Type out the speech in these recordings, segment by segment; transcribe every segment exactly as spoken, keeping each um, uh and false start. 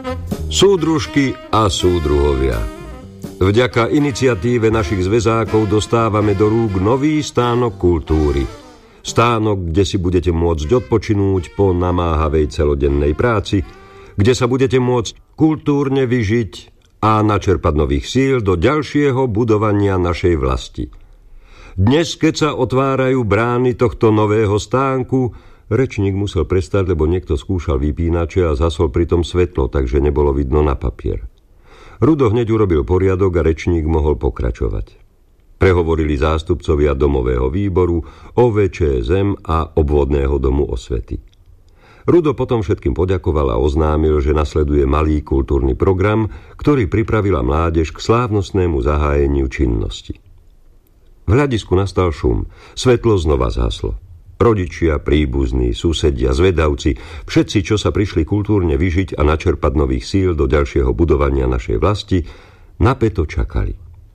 Súdružky a súdruhovia, vďaka iniciatíve našich zväzákov dostávame do rúk nový stánok kultúry. Stánok, kde si budete môcť odpočinúť po namáhavej celodennej práci, kde sa budete môcť kultúrne vyžiť a načerpať nových síl do ďalšieho budovania našej vlasti. Dnes, keď sa otvárajú brány tohto nového stánku, rečník musel prestať, lebo niekto skúšal vypínače a zasol pritom svetlo, takže nebolo vidno na papier. Rudo hneď urobil poriadok a rečník mohol pokračovať. Prehovorili zástupcovia domového výboru, ó vé Čé es em a obvodného domu osvety. Rudo potom všetkým poďakoval a oznámil, že nasleduje malý kultúrny program, ktorý pripravila mládež k slávnostnému zahájeniu činnosti. V hľadisku nastal šum, svetlo znova zhaslo. Rodičia, príbuzní, susedia, zvedavci, všetci, čo sa prišli kultúrne vyžiť a načerpať nových síl do ďalšieho budovania našej vlasti, napäto čakali.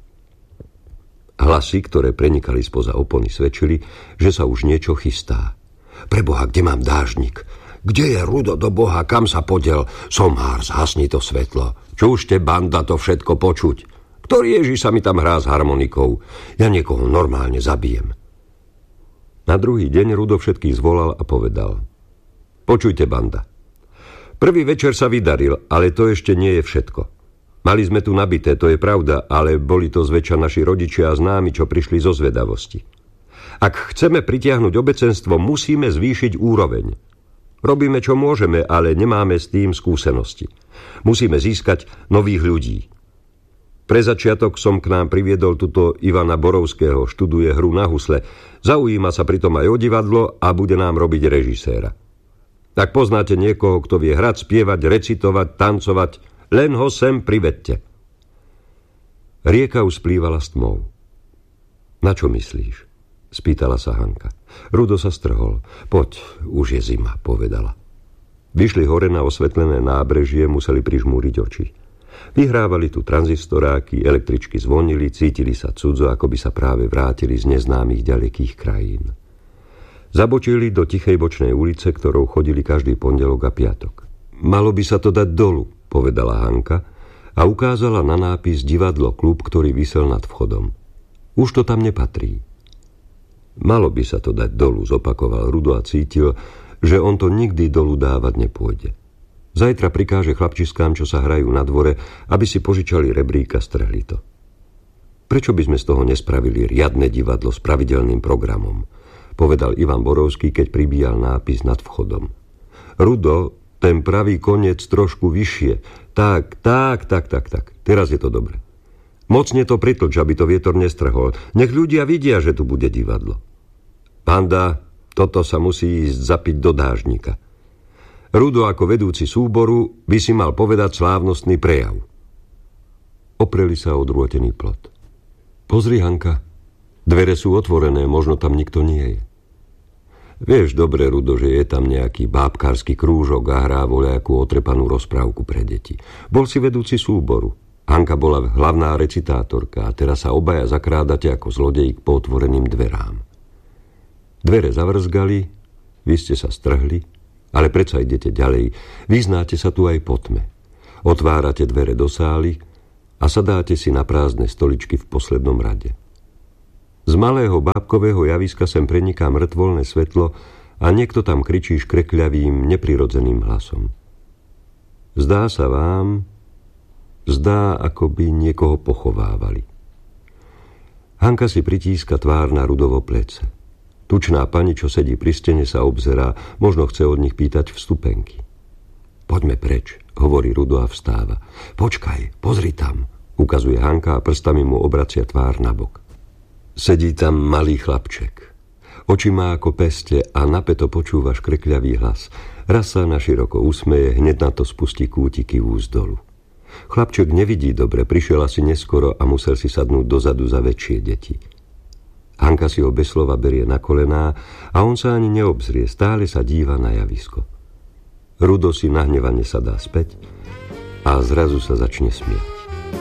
Hlasy, ktoré prenikali spoza opony, svedčili, že sa už niečo chystá. Preboha, kde mám dážnik? Kde je Rudo do Boha? Kam sa podiel? Somár, zhasni to svetlo. Čušte, banda, to všetko počuť. Ktorý Ježiš sa mi tam hrá s harmonikou? Ja niekoho normálne zabijem. Na druhý deň Rudo všetkých zvolal a povedal: Počujte, banda. Prvý večer sa vydaril, ale to ešte nie je všetko. Mali sme tu nabité, to je pravda, ale boli to zväčša naši rodičia a známi, čo prišli zo zvedavosti. Ak chceme pritiahnuť obecenstvo, musíme zvýšiť úroveň. Robíme, čo môžeme, ale nemáme s tým skúsenosti. Musíme získať nových ľudí. Pre začiatok som k nám priviedol tuto Ivana Borovského, študuje hru na husle. Zaujíma sa pritom aj o divadlo a bude nám robiť režiséra. Ak poznáte niekoho, kto vie hrať, spievať, recitovať, tancovať, len ho sem privedte. Rieka už splývala s tmou. Na čo myslíš? Spýtala sa Hanka. Rudo sa strhol. Poď, už je zima, povedala. Vyšli hore na osvetlené nábrežie, museli prižmúriť oči. Vyhrávali tu tranzistoráky, električky zvonili, cítili sa cudzo, ako by sa práve vrátili z neznámych ďalekých krajín. Zabočili do tichej bočnej ulice, ktorou chodili každý pondelok a piatok. Malo by sa to dať dolu, povedala Hanka a ukázala na nápis Divadlo klub, ktorý visel nad vchodom. Už to tam nepatrí. Malo by sa to dať dolu, zopakoval Rudo a cítil, že on to nikdy dolu dávať nepôjde. Zajtra prikáže chlapčiskám, čo sa hrajú na dvore, aby si požičali rebrík a strhli to. Prečo by sme z toho nespravili riadne divadlo s pravidelným programom? Povedal Ivan Borovský, keď pribíjal nápis nad vchodom. Rudo, ten pravý koniec trošku vyššie. Tak, tak, tak, tak, tak. Teraz je to dobre. Mocne to pritlč, aby to vietor nestrhol. Nech ľudia vidia, že tu bude divadlo. Panda, toto sa musí ísť zapiť do dážnika. Rudo ako vedúci súboru by si mal povedať slávnostný prejav. Opreli sa o drôtený plot. Pozri, Hanka, dvere sú otvorené, možno tam nikto nie je. Vieš dobre, Rudo, že je tam nejaký bábkársky krúžok a hrá voľajakú otrepanú rozprávku pre deti. Bol si vedúci súboru. Hanka bola hlavná recitátorka a teraz sa obaja zakrádate ako zlodej k potvoreným dverám. Dvere zavrzgali, vy ste sa strhli, ale predsa idete ďalej. Vyznáte sa tu aj po tme. Otvárate dvere do sály a sadáte si na prázdne stoličky v poslednom rade. Z malého bábkového javiska sem preniká mŕtvolné svetlo a niekto tam kričí škrekľavým, neprirodzeným hlasom. Zdá sa vám, zdá, ako by niekoho pochovávali. Hanka si pritíska tvár na Rudovo plece. Tučná pani, čo sedí pri stene, sa obzerá, možno chce od nich pýtať vstupenky. Poďme preč, hovorí Rudo a vstáva. Počkaj, pozri tam, ukazuje Hanka a prstami mu obracia tvár nabok. Sedí tam malý chlapček. Oči má ako peste a napäto počúva škrekľavý hlas. Raz sa naširoko usmeje, hneď na to spustí kútiky úst dolu. Chlapček nevidí dobre, prišiel asi neskoro a musel si sadnúť dozadu za väčšie deti. Hanka si ho bez slova berie na kolená a on sa ani neobzrie, stále sa díva na javisko. Rudo si nahnevane sadá späť a zrazu sa začne smiať.